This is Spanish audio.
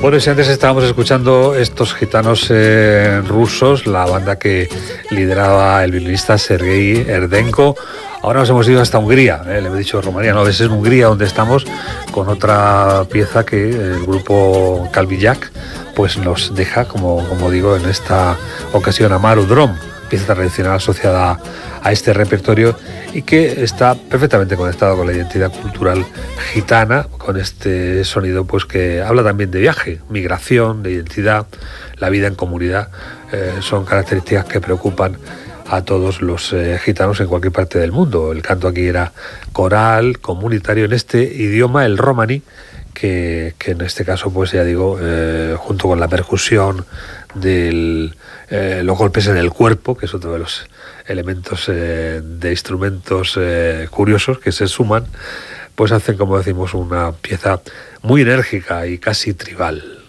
Bueno, si antes estábamos escuchando estos gitanos rusos, la banda que lideraba el violinista Sergei Erdenko. Ahora nos hemos ido hasta Hungría, le he dicho Rumanía, no, es en Hungría donde estamos, con otra pieza que el grupo Calvillac pues nos deja, como digo, en esta ocasión, Amaru Drom, pieza tradicional asociada a este repertorio y que está perfectamente conectado con la identidad cultural gitana, con este sonido pues que habla también de viaje, migración, de identidad, la vida en comunidad. Son características que preocupan a todos los gitanos en cualquier parte del mundo. El canto aquí era coral, comunitario, en este idioma, el romaní, que en este caso, pues ya digo, junto con la percusión de los golpes en el cuerpo, que es otro de los elementos de instrumentos curiosos que se suman, pues hacen, como decimos, una pieza muy enérgica y casi tribal.